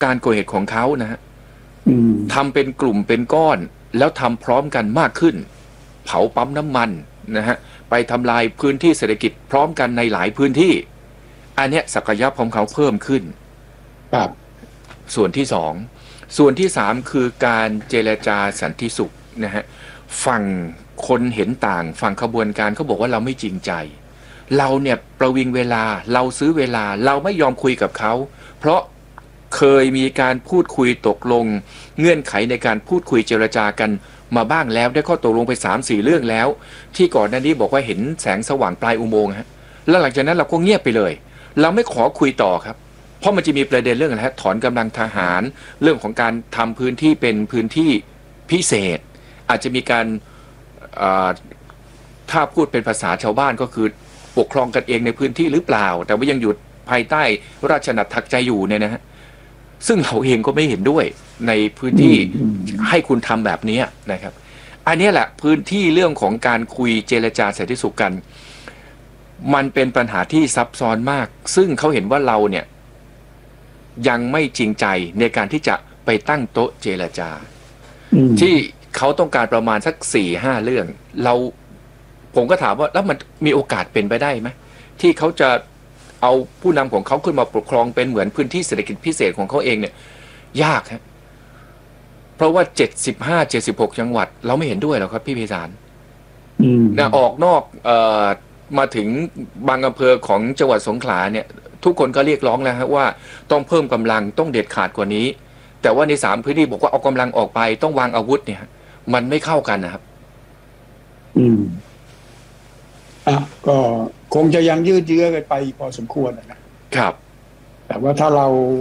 การก่อเหตุของเขานะฮะทำเป็นกลุ่มเป็นก้อนแล้วทำพร้อมกันมากขึ้นเผาปั๊มน้ำมันนะฮะไปทำลายพื้นที่เศรษฐกิจพร้อมกันในหลายพื้นที่อันเนี้ยศักยภาพของเขาเพิ่มขึ้นครับส่วนที่สองส่วนที่สามคือการเจรจาสันติสุขนะฮะฝั่งคนเห็นต่างฝั่งขบวนการเขาบอกว่าเราไม่จริงใจเราเนี่ยประวิงเวลาเราซื้อเวลาเราไม่ยอมคุยกับเขาเพราะเคยมีการพูดคุยตกลงเงื่อนไขในการพูดคุยเจรจากันมาบ้างแล้วได้ข้อตกลงไป 3-4 เรื่องแล้วที่ก่อนหน้านี้บอกว่าเห็นแสงสว่างปลายอุโมงค์ฮะแล้วหลังจากนั้นเราก็เงียบไปเลยเราไม่ขอคุยต่อครับเพราะมันจะมีประเด็นเรื่องอะไรฮะถอนกำลังทหารเรื่องของการทำพื้นที่เป็นพื้นที่พิเศษอาจจะมีการถ้าพูดเป็นภาษาชาวบ้านก็คือปกครองกันเองในพื้นที่หรือเปล่าแต่ว่ายังอยู่ภายใต้ราชอาณาจักรใจอยู่เนี่ยนะฮะซึ่งเราเองก็ไม่เห็นด้วยในพื้นที่ให้คุณทำแบบนี้นะครับอันนี้แหละพื้นที่เรื่องของการคุยเจรจาสันติสุขกันมันเป็นปัญหาที่ซับซ้อนมากซึ่งเขาเห็นว่าเราเนี่ยยังไม่จริงใจในการที่จะไปตั้งโต๊ะเจรจาที่เขาต้องการประมาณสัก 4-5 เรื่องผมก็ถามว่าแล้วมันมีโอกาสเป็นไปได้ไหมที่เขาจะเอาผู้นำของเขาขึ้นมาปกครองเป็นเหมือนพื้นที่เศรษฐกิจพิเศษของเขาเองเนี่ยยากฮะเพราะว่า75-76 จังหวัดเราไม่เห็นด้วยหรอกครับพี่พิสารนะออกนอกมาถึงบางอำเภอของจังหวัดสงขลาเนี่ยทุกคนก็เรียกร้องแล้วฮะว่าต้องเพิ่มกำลังต้องเด็ดขาดกว่านี้แต่ว่าใน3พื้นที่บอกว่าเอากำลังออกไปต้องวางอาวุธเนี่ยมันไม่เข้ากันนะครับก็คงจะยังยืดเยื้อกันไปพอสมควรนะครับแต่ว่าถ้า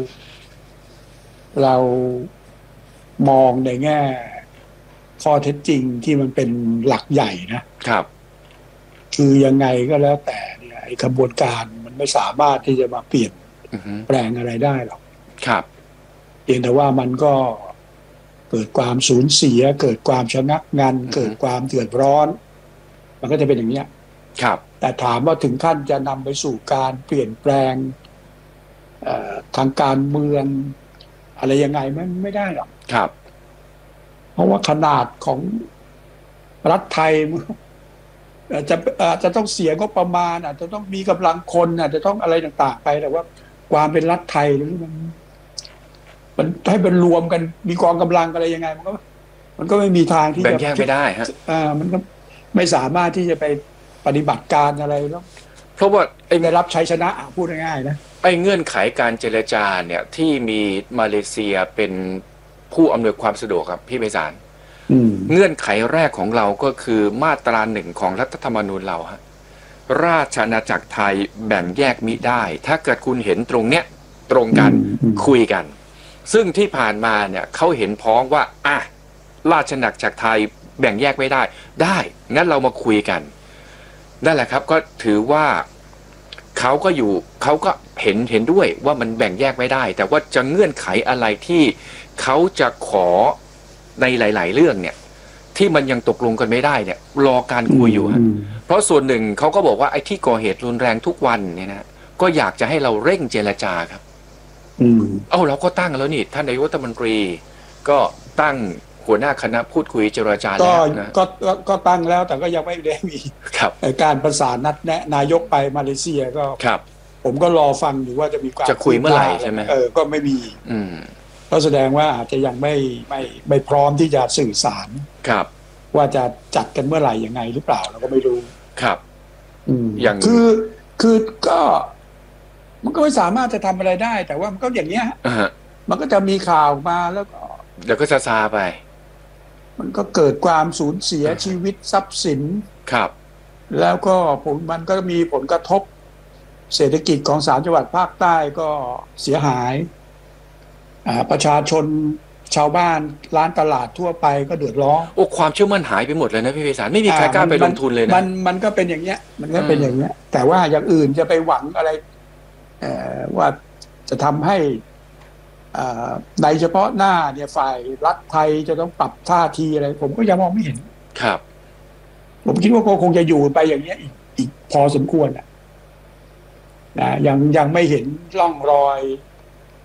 เรามองในแง่ข้อเท็จจริงที่มันเป็นหลักใหญ่นะครับคือยังไงก็แล้วแต่เนี่ยไอ้กระบวนการมันไม่สามารถที่จะมาเปลี่ยนแปลงอะไรได้หรอกครับเพียงแต่ว่ามันก็เกิดความสูญเสียเกิดความชะงักงันเกิดความเดือดร้อนมันก็จะเป็นอย่างนี้ครับแต่ถามว่าถึงขั้นจะนำไปสู่การเปลี่ยนแปลงทางการเมืองอะไรยังไงมันไม่ได้หรอกครับเพราะว่าขนาดของรัฐไทยอาจจะต้องเสียงบประมาณอาจจะต้องมีกำลังคนอาจจะต้องอะไรต่างๆไปแต่ว่าความเป็นรัฐไทยนี่มันให้เป็นรวมกันมีกองกำลังอะไรยังไงมันก็ไม่มีทางที่จะแบ่งแยกไม่ได้ฮะมันก็ไม่สามารถที่จะไปปฏิบัติการอะไรแล้วเพราะว่าได้รับชัยชนะพูดง่ายๆนะไอ้เงื่อนไขการเจรจาเนี่ยที่มีมาเลเซียเป็นผู้อำนวยความสะดวกครับพี่ไพศาลเงื่อนไขแรกของเราก็คือมาตรา 1ของรัฐธรรมนูญเราฮะราชอาณาจักรไทยแบ่งแยกมิได้ถ้าเกิดคุณเห็นตรงเนี้ยตรงกันคุยกันซึ่งที่ผ่านมาเนี่ยเขาเห็นพ้องว่าราชอาณาจักรไทยแบ่งแยกไม่ได้งั้นเรามาคุยกันนั่นแหละครับก็ถือว่าเขาก็เห็นด้วยว่ามันแบ่งแยกไม่ได้แต่ว่าจะเงื่อนไขอะไรที่เขาจะขอในหลายๆเรื่องเนี่ยที่มันยังตกลงกันไม่ได้เนี่ยรอการคุยอยู่ฮะเพราะส่วนหนึ่งเขาก็บอกว่าไอ้ที่ก่อเหตุรุนแรงทุกวันเนี่ยนะก็อยากจะให้เราเร่งเจรจาครับเราก็ตั้งแล้วนี่ท่านนายกรัฐมนตรีก็ตั้งหัวหน้าคณะพูดคุยเจรจาแล้วนะก็ตั้งแล้วแต่ก็ยังไม่ได้มีการประสานนัดแนะนายกไปมาเลเซียก็ผมก็รอฟังอยู่ว่าจะมีการจะคุยเมื่อไหร่ใช่ไหมก็ไม่มีก็แสดงว่าอาจจะยังไม่พร้อมที่จะสื่อสารว่าจะจัดกันเมื่อไหร่ยังไงหรือเปล่าเราก็ไม่รู้ครับอย่างคือก็มันก็ไม่สามารถจะทำอะไรได้แต่ว่ามันก็อย่างเนี้ยมันก็จะมีข่าวมาแล้วก็ซาไปมันก็เกิดความสูญเสียชีวิตทรัพย์สินครับแล้วก็มันก็มีผลกระทบเศรษฐกิจของ3จังหวัดภาคใต้ก็เสียหายประชาชนชาวบ้านร้านตลาดทั่วไปก็เดือดร้อนความเชื่อมั่นหายไปหมดเลยนะพี่ไพศาลไม่มีใครกล้าไปลงทุนเลยนะมันก็เป็นอย่างเงี้ยมันก็เป็นอย่างเงี้ยแต่ว่าอย่างอื่นจะไปหวังอะไรว่าจะทำให้ในเฉพาะหน้าเนี่ยฝ่ายรัฐไทยจะต้องปรับท่าทีอะไรผมก็ยังมองไม่เห็นครับผมคิดว่าคงจะอยู่ไปอย่างเงี้ยอีกพอสมควรนะยังไม่เห็นร่องรอย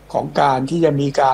ของการที่จะมีการ